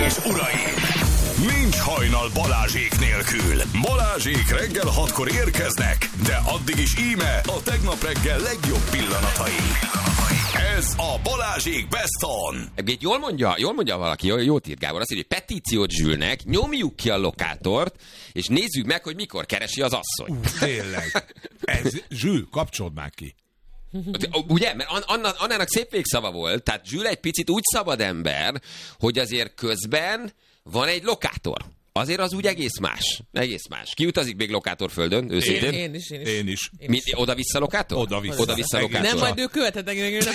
és uraim! Nincs hajnal Balázsék nélkül. Balázsék reggel 6-kor érkeznek, de addig is íme a tegnap reggel legjobb pillanatai. Ez a Balázsék Best On. Jól mondja valaki, jót írt Gábor, azt mondja, hogy petíciót Zsülnek, nyomjuk ki a lokátort, és nézzük meg, hogy mikor keresi az asszony. Tényleg. Ez, Zsül, kapcsold már ki. Ugye? Mert Annának szép végszava volt, tehát Zsül egy picit úgy szabad ember, hogy azért közben van egy lokátor. Azért az úgy egész más. Egész más. Ki utazik még lokátorföldön, őszintén? Én is. Oda-vissza lokátor? Oda-vissza lokátor. Nem, majd ő követhet engem, ő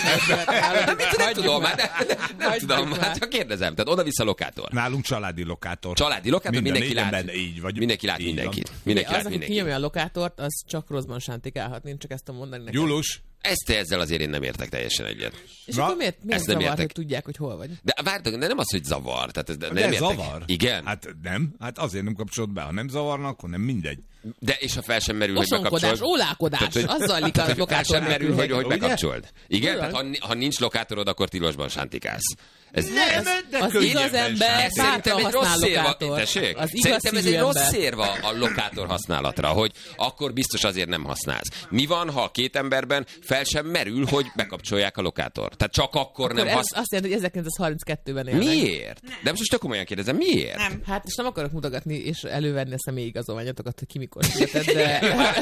nem tudom, nem tudom, hát csak kérdezem. Tehát oda-vissza lokátor. Nálunk családi lokátor. Családi lokátor, mindenki lát. Így vagy. Mindenki lát mindenkit. Az, aki kinyomja a lokátort, az csak rosszban sántikálhat. Én csak ezt tudom mondani neked. Julus. Ezzel azért én nem értek teljesen egyet. És akkor miért zavar, hogy tudják, hogy hol vagy? De vártok, de nem az, hogy zavar. Tehát de nem értek. Zavar? Igen. Hát nem. Hát azért nem kapcsolod be. Ha nem zavarna, akkor nem mindegy. De és ha fel sem merül, hogy bekapcsold. Ólálkodás, az zajlik a lokátor. Fel sem merül, hogy bekapcsold. Igen, tehát ha nincs lokátorod, akkor tilosban sántikálsz. Ez az igaz ember bátran használ lokátort. Szerintem ez egy rossz érv a lokátor használatra, hogy akkor biztos azért nem használsz. Mi van, ha a két emberben fel sem merül, hogy bekapcsolják a lokátort? Tehát csak akkor nem használsz. Azt jelenti, hogy 1932-ben élnek. Miért? De most tök komolyan kérdezem, miért? Nem. Hát és nem akarok mutogatni és elővenni a személyigazolványotokat, hogy ki mikor született, de...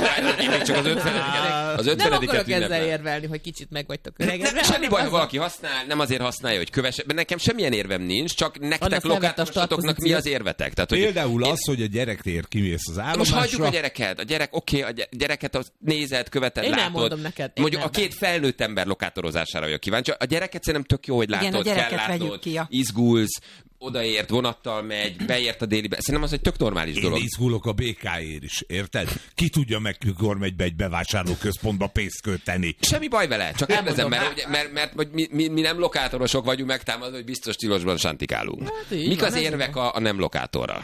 Csak az 50. Nem akarok ezzel érvelni, hogy kicsit meg vagytok öregedve. Semmi baj, ha valaki használ, nem azért használja, hogy kövesse. Nekem semmilyen érvem nincs, csak nektek lokátorosatoknak mi az érvetek? Tehát, például az, hogy a gyerekért kimész az állomásra. Most hagyjuk a gyereket. A gyerek, oké, a gyereket nézed, követed, én látod. Nem mondom neked. Mondjuk a két felnőtt ember lokátorozására vagyok kíváncsi. A gyereket szerintem tök jó, hogy látod, kell látnod, izgulsz, odaért, vonattal megy, beért a délibe. Szerintem az egy tök normális dolog. Én izgulok a BK-ért is, érted? Ki tudja meg, mikor megy be egy bevásárlóközpontba pénzt költeni. Semmi baj vele, csak kérdezem, mert mi nem lokátorosok vagyunk megtámadva, hogy biztos tilosban sántikálunk. Hát mik az érvek a nem lokátorra?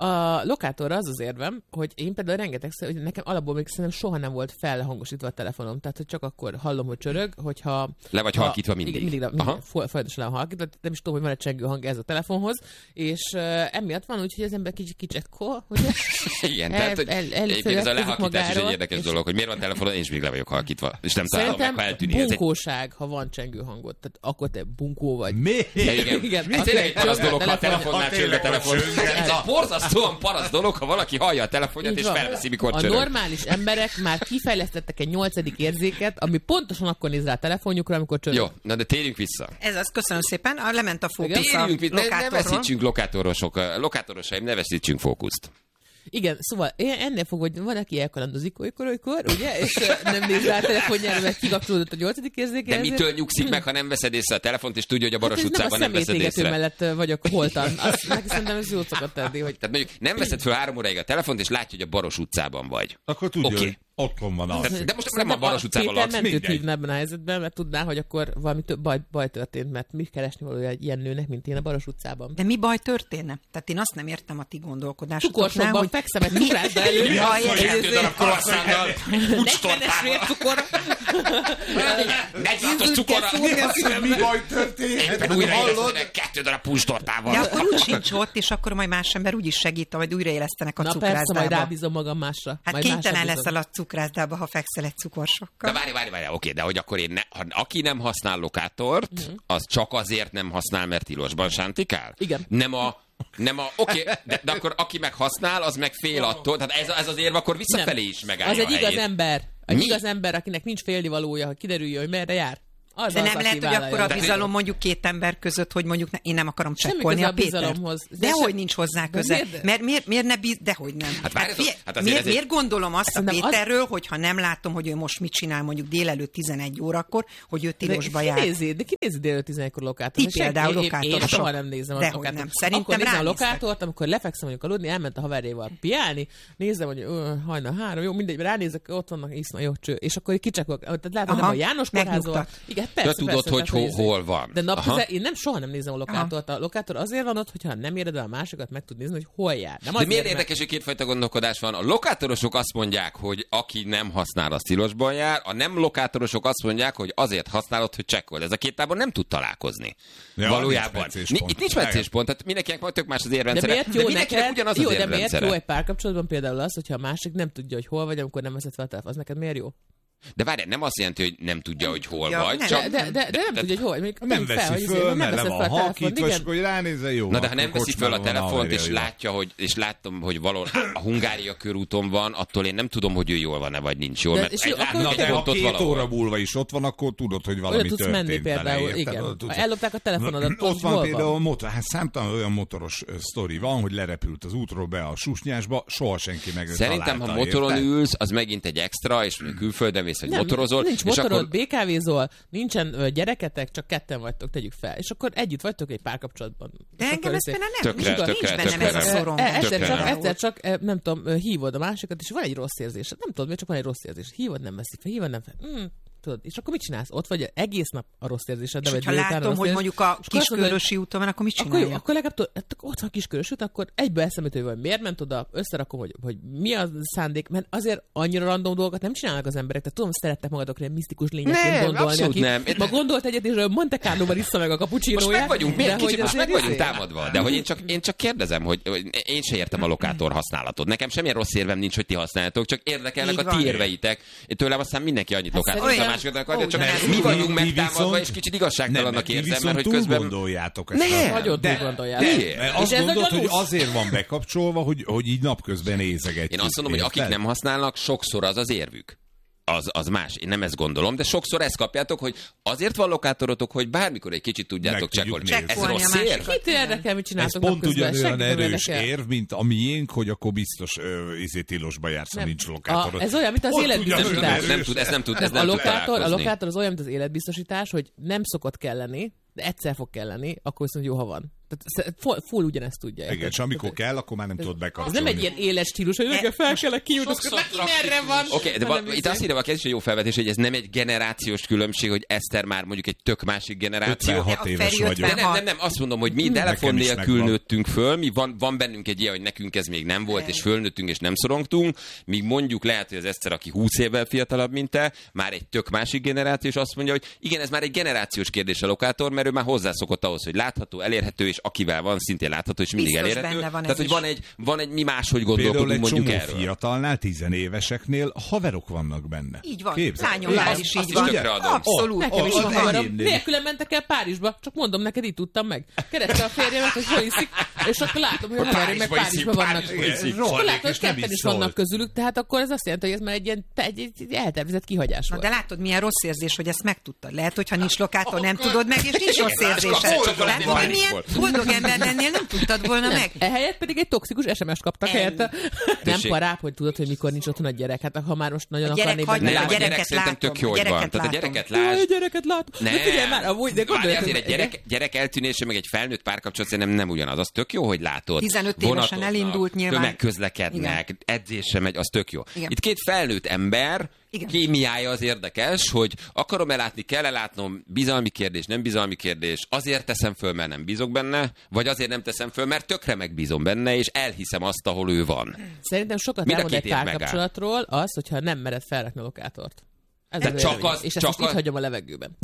A lokátorra az érvem, hogy én például rengetegszer, hogy nekem alapból még szerintem soha nem volt felhangosítva a telefonom. Tehát, hogy csak akkor hallom, hogy csörög, hogyha... Le vagy halkítva mindig. Igen, mindig folyamatosan le van halkítva. Nem is tudom, hogy van egy csengő hang ez a telefonhoz. És emiatt van úgy, hogy az ember kicsit kicsetkol, hogy igen, tehát, hogy ez a lehallkítás is egy érdekes dolog, hogy miért van telefonon, én is még le vagyok halkítva. És nem találom meg, ha eltűnik. Bunkóság, ha van csengő hangot. Tehát akkor te bunkó vagy. Mi? Igen. Ez tényleg egy parasz dolog, ha a telefonnál csörög a telefon. Ez a borzasztóan parasz dolog, ha valaki hallja a telefonját és felveszi, mikor csörög. A normális emberek már kifejlesztettek egy 8. érzéket, ami pontosan akkor néz rá a telefonjukra, amikor csörög. Jó, na de térjünk vissza. Ez az, köszönöm szépen. Lement a fókusz a ne veszítsünk lokátorosaim, ne veszítsünk fókuszt. Igen, szóval ennél fog, hogy van, aki elkalandozik olykor, ugye, és nem néz rá a telefonjára, mert kikapcsolódott a 8. érzéke. De mitől nyugszik meg, ha nem veszed észre a telefont, és tudja, hogy a Baros utcában nem veszed észre? Mellett vagyok holtan. Azt neki szerintem ez jót szokott tenni, hogy... Tehát mondjuk nem veszed föl 3 óráig a telefont, és látja, hogy a Baros utcában vagy. Akkor tudja, hogy otthon van az. De most nem a Baros utcában laksz. Péter mentőt hívna ebben a helyzetben, mert tudná, hogy akkor valami baj történt, mert mi keresni valója egy ilyen nőnek, mint én a Baros utcában. De mi baj történne? Tehát én azt nem értem a ti gondolkodásotoknál, cukorsokban hogy fekszem egy cukrászda elő. Jaj, 2 darab croissantal, ucstortával. 40-es cukor. 46-os cukorra. Mi baj történt? 2 darab puncstortával. De akkor úgy sincs ott, és akkor majd más ember úgyis segít, vagy újraélesztenek a cukrászdába. Na persze, majd rábízom magam másra. Hát kénytelen leszel a cukrászdába, ha fekszel egy cukorsokkal. De várj, oké, de hogy akkor aki nem használ lokátort, az csak azért nem használ, mert tilosban sántikál? Igen. Oké, de akkor aki meg használ, az meg fél attól. Tehát ez az érv, akkor visszafelé is megállja. Az egy igaz ember. Egy igaz ember, akinek nincs félnivalója, hogy kiderüljön, hogy merre jár. De nem lehet, hogy akkor a bizalom mondjuk 2 ember között, hogy mondjuk én nem akarom csekkolni a Pétert. Dehogy nincs hozzá köze. Mert miért ne dehogy nem. Miért gondolom azt a Péterről, hogy ha nem látom, hogy ő most mit csinál mondjuk délelőtt 11 órakor, hogy ő tilosba jár. De ki nézi délelőtt 11-kor lokátort? Ti például lokátorosok. Én soha nem nézem a lokátort. Nem. Szerintem akkor nézem a lokátort, amikor lefekszem mondjuk aludni, elment a haverjával piálni, nézem, hogy hajnal 3, jó, mindegy, ránézek, ott vannak, iszna, jó cső. És akkor kicsekkolok. Tehát látom, nem a János kórházol. Igen, tudod, hogy hol van. De napközben én soha nem nézem a lokátort. A lokátor azért van ott, hogyha nem éred el a másikat, meg tud nézni, hogy hol jár. De miért érdekes, hogy kétfajta gondolkodás van? A lokátorosok azt mondják, hogy aki nem használ, az tilosban jár, a nem lokátorosok azt mondják, hogy azért használod, hogy csekkold. Ez a két tábor nem tud találkozni. Ja, valójában. Itt nincs meccéspont, tehát mindenkinek majd tök más az érrendszere. De miért jó egy párkapcsolatban például az, hogyha a másik nem tudja, hogy hol vagy, amikor nem veszed fel a telefon, az neked miért jó? De várj, nem azt jelenti, hogy nem tudja, hogy hol vagy. De nem tudja, hogy hol vagy. Nem veszi föl, mert le van halkítva, és hogy ránézze, jó. Na de ha nem veszi föl a telefont, és látom, hogy valahol a Hungária körúton van, attól én nem tudom, hogy ő jól van-e, vagy nincs jól. Mert ha 2 óra múlva is ott van, akkor tudod, hogy valami történt például. Igen. Ellopták a telefonodat. Ott van például számtalan olyan motoros sztori van, hogy lerepült az útról be a susnyásba, soha senki meg nem találta. Szerintem, ha motoron ülsz, az megint egy extra, és külföldön hogy motorozol. Nincs motorod, BKV-zol, nincsen gyereketek, csak ketten vagytok, tegyük fel. És akkor együtt vagytok egy párkapcsolatban. De engem ezt például nincs bennem ez a szorom. Egyszer csak, nem tudom, hívod a másikat, és van egy rossz érzés. Nem tudom, miért csak van egy rossz érzés. Hívod, nem veszik fel, hívod, nem fel. Tudod, és akkor mit csinálsz? Ott vagy egész nap a rossz érzésed. És ha látom, hogy mondjuk a Kiskörösi úton van, akkor mit csináljak? Akkor legalább ott van Kiskörösi út, akkor egyből eszembe jut, hogy miért ment oda, összerakom, hogy mi a szándék, mert azért annyira random dolgokat nem csinálnak az emberek. Tehát tudom, szerettek magadokra ilyen misztikus lényekként gondolni. Abszolút nem. Ma gondolt egyet, és Monte Carlo-ban issza meg a cappuccinóját. Most meg vagyunk támadva. De hogy én csak kérdezem, hogy én se értem a lokátor használatot. Nekem semmilyen rossz érvem nincs, hogy ti használjátok, csak érdekelnek a ti érveitek. Tőlem aztán mindenki annyit lokátor, a másikat akar, csak mi vagyunk megtámadva, és kicsit igazságtalannak érzem, mert hogy közben... gondoljátok ezt. Nagyon túl gondoljátok. Azt gondolod, hogy azért van bekapcsolva, hogy így napközben nézegetjük. Én azt mondom, hogy akik nem használnak, sokszor az érvük. Az más. Én nem ezt gondolom, de sokszor ezt kapjátok, hogy azért van lokátorotok, hogy bármikor egy kicsit tudjátok csekkolni. Ez rossz érv. Kit érdekel, mit csináltok napközben? Ez pont ugyanolyan erős érv, mint a miénk, hogy akkor biztos tilosba jársz, ha nincs lokátorod. Ez olyan, mint az életbiztosítás. Ez nem tud A lokátor az olyan, mint az életbiztosítás, hogy nem szokott kelleni, de egyszer fog kelleni, akkor viszont jó, ha van. Tehát full ugyanezt tudja. Igen, és amikor kell, akkor már nem tudod bekapcsolni. Ez nem egy ilyen éles stílus, hogy nekem fel kell kijutni, neki merre van. Oké, de itt azt írja, hogy ez is egy jó felvetés, hogy ez nem egy generációs különbség, hogy Eszter már mondjuk egy tök másik generáció. 56 éves vagyok. Nem, azt mondom, hogy mi telefon nélkül nőttünk föl, mi van bennünk egy ilyen, hogy nekünk ez még nem volt, és fölnőttünk, és nem szorongtunk, míg mondjuk lehet, hogy az Eszter, aki 20 évvel fiatalabb, mint te, már egy tök másik generáció, és azt mondja, hogy igen, ez már egy generációs kérdés a lokátor, mert ő már hozzászokott ahhoz, hogy látható, elérhető, és akivel van, szintén látható, és mindig elérhető. Tehát, hogy van egy mi máshogy gondolkodunk mondjuk erről. Például egy fiatalnál, 10 éveseknél haverok vannak benne. Így van. Lányomnál is így van. Abszolút. Nekem is van haverom. Nélküle mentek el Párizsba, csak mondom neked, így tudtam meg. Kereste a férjemet, hogy hol iszik, és akkor látom, hogy a haverjaim meg Párizsba vannak. És akkor látom, hogy ketten is vannak közülük, tehát akkor ez azt jelenti, hogy ez már egy eltervezett kihagyás volt. De látod, milyen rossz érzés, hogy ezt megtudtad. Lehet, hogyha nincs lokátor, nem tudod meg, és nincs rossz érzésed. Milyen boldog ember lennél, nem tudtad volna meg. Ehelyett pedig egy toxikus SMS-t kaptak helyette. Nem parább, hogy tudod, hogy mikor nincs otthon a gyerek. Hát ha már most nagyon akarnék benne. A gyerek szerintem tök jó, hogy van. Tehát a gyereket lásd. A gyereket látom. Ne, azért egy gyerek eltűnése, meg egy felnőtt párkapcsolat szerintem nem ugyanaz. Az tök jó, hogy látod. 15 évesen elindult nyilván. Tömegközlekednek, edzésre megy, az tök jó. Itt két felnőtt ember, kémiája az érdekes, hogy akarom-e látni, kell-e látnom, bizalmi kérdés, nem bizalmi kérdés, azért teszem föl, mert nem bízok benne, vagy azért nem teszem föl, mert tökre megbízom benne, és elhiszem azt, ahol ő van. Szerintem sokat elmond egy párkapcsolatról az, hogyha nem mered felrakni a lokátort. De csak az, és ezt most itt hagyom a levegőben.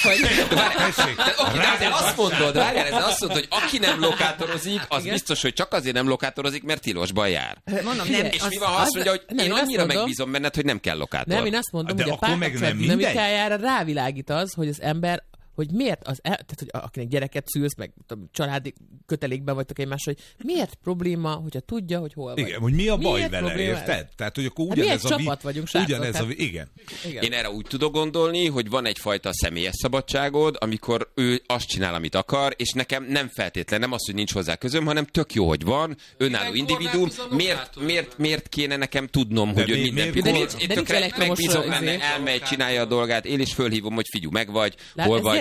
Ezzel azt mondod, hogy aki nem lokátorozik, az biztos, hogy csak azért nem lokátorozik, mert tilosban jár. Mondom, és mi van, ha azt mondja, hogy én annyira megbízom benned, hogy nem kell lokátor. Nem, én azt mondom, hogy a párkapcsolat dinamikájára rávilágít az, hogy az ember hogy miért tehát, hogy akinek gyereket szülsz, meg családi kötelékben vagytok egymás, hogy miért probléma, hogyha tudja, hogy hol vagy. Igen, hogy mi a baj miért vele, érted? Tehát, hogy akkor ugyanez hát csapat vagyunk, srácok. Igen. Én erre úgy tudok gondolni, hogy van egyfajta személyes szabadságod, amikor ő azt csinál, amit akar, és nekem nem feltétlen, nem az, hogy nincs hozzá közöm, hanem tök jó, hogy van, önálló individuum. Miért kéne nekem tudnom, hogy ő minden pillanat megbízom benne, elmegy, csinálja a dolgát, én is fölhívom, hogy figyelj, meg vagy, hol vagy.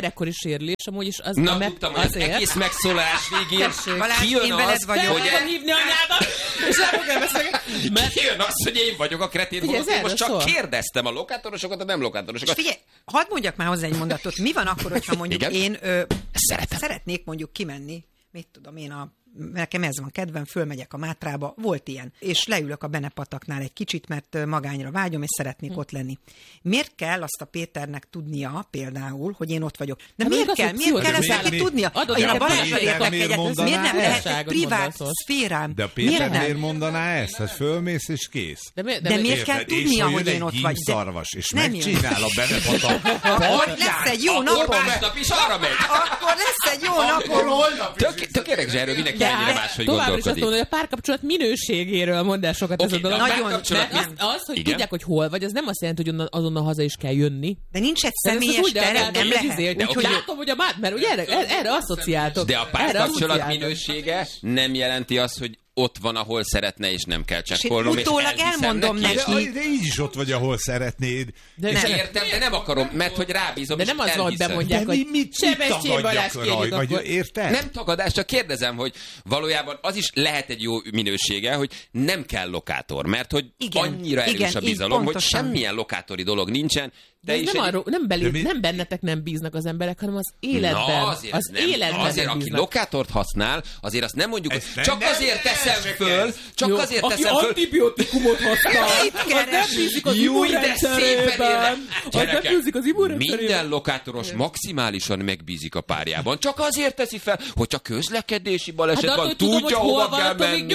gyerekkori sérülés, amúgy is az... Na, tudtam, hogy az egész megszólalás végén kijön az, hogy... hívni anyádat, és nem fogja beszélni. Kijön az, hogy én vagyok a kretén, én most csak kérdeztem a lokátorosokat, a nem lokátorosokat. Figyelj, hadd mondjak már hozzá egy mondatot. Mi van akkor, hogyha mondjuk én szeretnék mondjuk kimenni, mit tudom én, nekem ez van kedvem, fölmegyek a Mátrába, volt ilyen, és leülök a Benepataknál egy kicsit, mert magányra vágyom, és szeretnék ott lenni. Miért kell azt a Péternek tudnia például, hogy én ott vagyok? De miért kell ezt neki tudnia? Én a Balázsra értek egyet, miért nem lehet egy privát szférám? De a Péter miért mondaná ezt? Hát fölmész és kész. De miért kell tudnia, hogy én ott vagy? Szarvas, és megcsinál a Benepatak. Akkor lesz egy jó napom. Akkor lesz egy jó napom. Tökéletes erről mindenki. Továbbra is azt mondom, hogy a párkapcsolat minőségéről mondd el sokat ez a dolog. Az, hogy tudják, hogy hol vagy, az nem azt jelenti, hogy azonnal haza is kell jönni. De nincs egy személyes tere, nem lehet. Úgyhogy látom, hogy mert ugye erre asszociáltok. De a párkapcsolat minősége nem jelenti azt, hogy ott van, ahol szeretne, és nem kell csekkolnom. És utólag elmondom neki. De így is ott vagy, ahol szeretnéd. De nem. Értem, de nem akarom, mert hogy rábízom, de nem az van, hogy bemondják, hogy Sebestyén Balázs kérjük akkor. Érted? Nem tagadás, csak kérdezem, hogy valójában az is lehet egy jó minősége, hogy nem kell lokátor, mert hogy annyira erős a bizalom, hogy semmilyen lokátori dolog nincsen. De nem bennetek nem bíznak az emberek, hanem az életben. Az életben azért, aki lokátort használ, azért azt nem mondjuk, hogy csak azért teszem föl, aki antibiotikumot használ, az nem bízik az immunrendszerében. Minden lokátoros maximálisan megbízik a párjában. Csak azért teszi fel, hogy csak közlekedési baleset van, tudja, hova kell menni.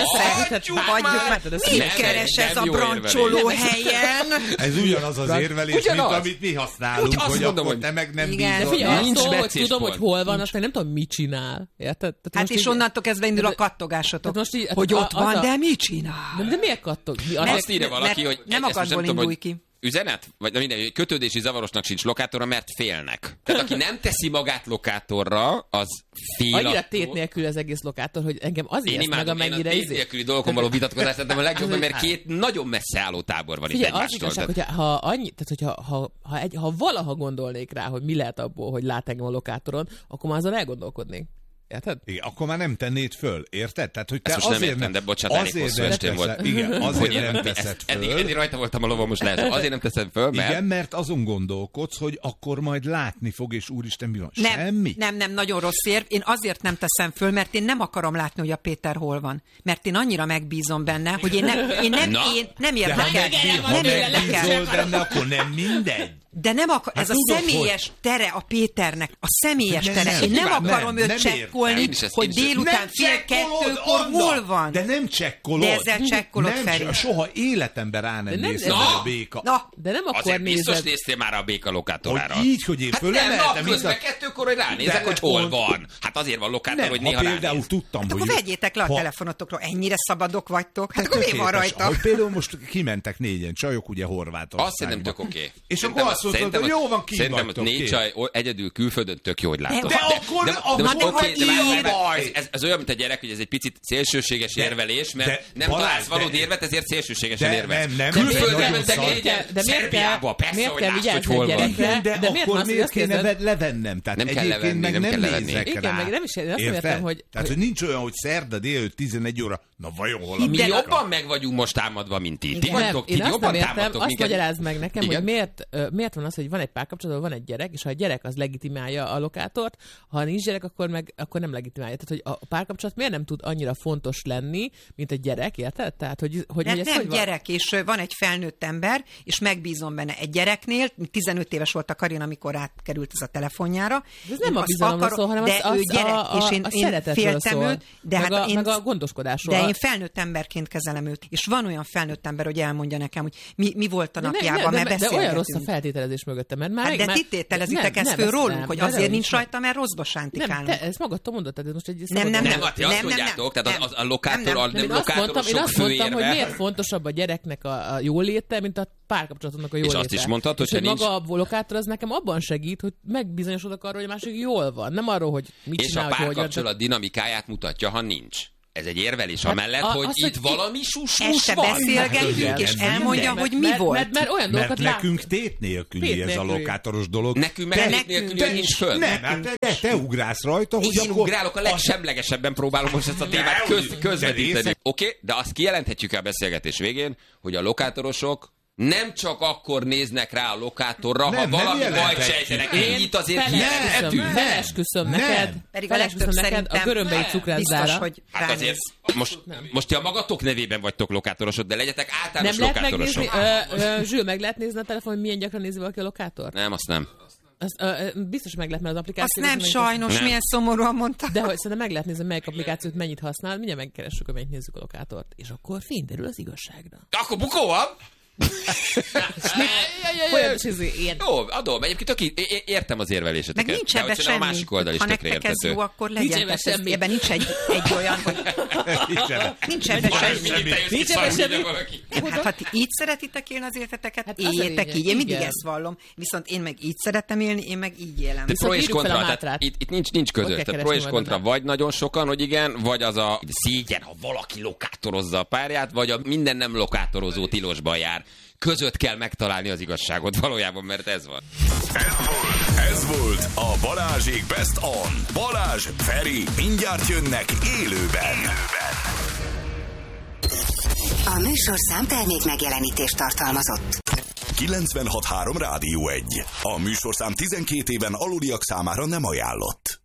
Mit keres ez a brancsoló helyen? Ez ugyanaz az érvelés, mint amit mi használunk, hogy akkor te meg nem bízol. Hogy tudom, hogy hol van, aztán nem tudom, mit csinál. Érted? Hát és onnantól kezdve indul a kattogásotok, hogy ott van, de mit csinál? De miért kattog? Azt írja valaki, hogy nem akadból indulj ki. Üzenet? Vagy minden, kötődési zavarosnak sincs lokátorra, mert félnek. Tehát aki nem teszi magát lokátorra, az fél. Annyira tét nélkül az egész lokátor, hogy engem azért én meg amennyire én a tét nélküli dolgokon való vitatkozást tettem a legjobban, mert két nagyon messze álló tábor van itt egymástól. Az igazság, ha valaha gondolnék rá, hogy mi lehet abból, hogy lát engem a lokátoron, akkor már azon elgondolkodnék. Érted? Igen, akkor már nem tennéd föl, érted? Tehát, hogy te ezt most nem értem, de bocsánat, elég hosszú estén volt. Igen, azért nem teszed föl. Eddig rajta voltam a lovom, most lehet. Azért nem teszed föl, mert... Igen, mert azon gondolkodsz, hogy akkor majd látni fog, és úristen, mi van? Semmi? Nem, nagyon rossz érv. Én azért nem teszem föl, mert én nem akarom látni, hogy a Péter hol van. Mert én annyira megbízom benne, hogy én nem érdekel. Ha megbízol benne, akkor nem mindegy. De nem ez a személyes tere a Péternek, a személyes tere. Én nem akarom őt csekkolni, hogy délután 1:30 hol van. De nem csekkolod. De ezzel csekkolod, Feri. Soha életemben rá nem néztem a béka. De nem akkor azért biztos néztél már a béka lokátorára. Hogy így, hogy én fölemeltem. Hát napközben 2-kor, hogy ránézek, hogy hol van. Hát azért van lokátor, hogy néha ránéz. Például tudtam, hogy... Akkor vegyétek le a telefonotokról, ennyire szabadok vagytok. Hát akkor mi van rajta? Hogy például most kimentek 4-en csajok, ugye Horvátországba. Azt szerintem tök oké. És akkor azt mondtad, hogy jó van, szerintem ott 4 csaj egyedül külföldön tök jó, hogy látod. De akkor ez olyan, mint a gyerek, hogy ez egy picit szélsőséges érvelés, mert nem találsz valódi érvet, ezért szélsőségesen érvelsz. Külföldön mentek 4-en, Szerbiába, persze, hogy lásd, hogy hol van. De akkor miért kéne levennem? Nem kell levenni, nem kell levenni. Igen, meg nem is értem, hogy... Tehát, hogy nincs olyan, hogy szerda délőtt 11 óra, na vajon hol a... Mi jobban meg vagyunk most támadva, mint ti. Ti vagytok, ti jobban támadtok. Azt magyarázd meg nekem, hogy miért van az, hogy van egy párkapcsolatban, van egy gyerek, és ha a gyerek az legitimálja a lokátort, ha nincs gyerek, akkor nem legitimálja. Tehát, hogy a párkapcsolat miért nem tud annyira fontos lenni, mint egy gyerek, érted? Tehát, hogy nem gyerek, és van egy felnőtt ember, és megbízom benne egy gyereknél, 15 éves volt a Karin, amikor átkerült ez a telefonjára. Ez nem a bizalomról szól, hanem a szeretetről szól, meg a gondoskodásról. De én felnőtt emberként kezelem őt, és van olyan felnőtt ember, hogy elmondja nekem, hogy mi volt a napjában, mert beszélgetünk. De olyan rossz a feltételezés mögötte, mert már... De ti tételezitek ezt föl rólunk, hogy azért nincs rajta, mert rosszba sántikálunk. Nem, te ezt magadtól mondod, tehát ez most egy... Nem, ti azt mondjátok, tehát a lokátorosok főérve... hogy miért fontosabb a gyereknek a jóléte, mint a párkapcsolatnak a jóléte. És azt is mondtad, hogy maga a lokátor az nekem abban segít, hogy megbizonyosodok arról, hogy a másik jól van. Nem arról, hogy mit csinál, és a párkapcsolat dinamikáját mutatja, ha nincs. ez egy érvelés amellett, hogy itt valami sus van. Beszélgetünk, és elmondja, hogy mi volt. Mert olyan dolgokat nekünk tét nélküli ez a lokátoros dolog. Nekünk meg tét nélküli nincs föl. Nem, te ugrász rajta, hogy én ugrálok, a legsemlegesebben próbálom most ezt a témát közvetíteni. Oké, de azt kijelenthetjük a beszélgetés végén, hogy a lokátorosok nem csak akkor néznek rá a lokátorra, ha valami bajt sejtenek. Ennyit azért kijelenthetünk. Felesküszöm neked. A görömbei cukrászdára. Hát azért, most ti a magatok nevében vagytok lokátorosok, de legyetek általános lokátorosok. Zsül, meg lehet nézni a telefonon, hogy milyen gyakran nézi valaki a lokátort? Nem, azt nem. Biztos meg lehet, mert az applikáció... Azt nem, sajnos, milyen szomorúan mondta. De hogy szerintem meg lehet nézni, melyik applikációt mennyit használ, mindjárt megkeressük, hogy mennyit nézzük a lokátort. És akkor fényderül az igazságra. Akkor bukó van! Jó, adom. Egyébként értem az érveléseteket. Meg nincs ebben semmi. A másik oldal is tökre értető. Ez jó, akkor legyen semmi. Ebben nincs egy olyan, hogy... Nincs ebben semmi. Hát, ha így szeretitek élni az életeteket, hát éljétek így. Én mindig ezt vallom. Viszont én meg így szeretem élni, én meg így élem. De pro és kontra, tehát itt nincs között. Tehát pro és kontra vagy nagyon sokan, hogy igen, vagy az a szégyen, ha valaki lokátorozza a párját, vagy a minden nem lokátorozó tilosban jár. Között kell megtalálni az igazságot valójában, mert ez van. Ez volt a Balázsék Best On. Balázs, Feri, mindjárt jönnek élőben. A műsorszám termék megjelenítést tartalmazott. 96.3 Rádió 1. A műsorszám 12 éven aluliak számára nem ajánlott.